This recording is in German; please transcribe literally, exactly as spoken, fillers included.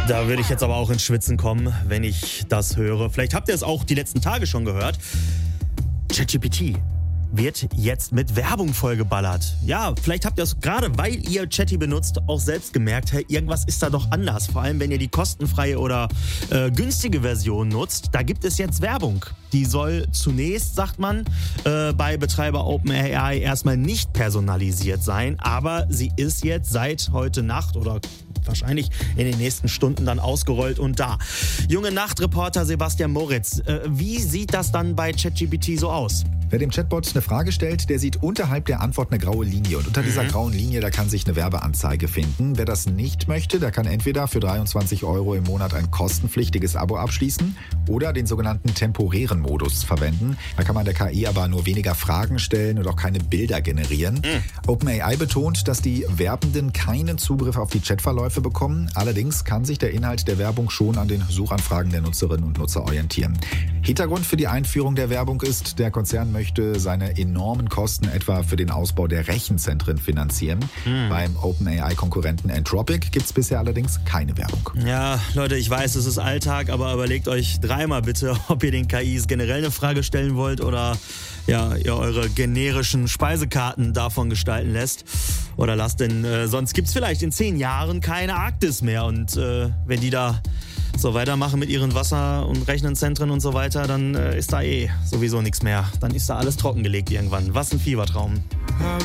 Da würde ich jetzt aber auch ins Schwitzen kommen, wenn ich das höre. Vielleicht habt ihr es auch die letzten Tage schon gehört. ChatGPT wird jetzt mit Werbung vollgeballert. Ja, vielleicht habt ihr es gerade, weil ihr Chatty benutzt, auch selbst gemerkt, hey, irgendwas ist da doch anders. Vor allem, wenn ihr die kostenfreie oder äh, günstige Version nutzt, da gibt es jetzt Werbung. Die soll zunächst, sagt man, äh, bei Betreiber OpenAI erstmal nicht personalisiert sein, aber sie ist jetzt seit heute Nacht oder wahrscheinlich in den nächsten Stunden dann ausgerollt und da. Junge Nachtreporter Sebastian Moritz, äh, wie sieht das dann bei ChatGPT so aus? Wer dem Chatbot eine Frage stellt, der sieht unterhalb der Antwort eine graue Linie. Und unter dieser mhm. grauen Linie, da kann sich eine Werbeanzeige finden. Wer das nicht möchte, der kann entweder für dreiundzwanzig Euro im Monat ein kostenpflichtiges Abo abschließen oder den sogenannten temporären Modus verwenden. Da kann man der K I aber nur weniger Fragen stellen und auch keine Bilder generieren. Mhm. OpenAI betont, dass die Werbenden keinen Zugriff auf die Chatverläufe bekommen. Allerdings kann sich der Inhalt der Werbung schon an den Suchanfragen der Nutzerinnen und Nutzer orientieren. Hintergrund für die Einführung der Werbung ist, der Konzern möchte seine enormen Kosten etwa für den Ausbau der Rechenzentren finanzieren. Hm. Beim OpenAI-Konkurrenten Anthropic gibt es bisher allerdings keine Werbung. Ja, Leute, ich weiß, es ist Alltag, aber überlegt euch dreimal bitte, ob ihr den K Is generell eine Frage stellen wollt oder ja, ihr eure generischen Speisekarten davon gestalten lässt oder lasst, denn äh, sonst gibt es vielleicht in zehn Jahren keine Arktis mehr und äh, wenn die da so weitermachen mit ihren Wasser- und Rechenzentren und so weiter, dann äh, ist da eh sowieso nichts mehr. Dann ist da alles trockengelegt irgendwann. Was ein Fiebertraum.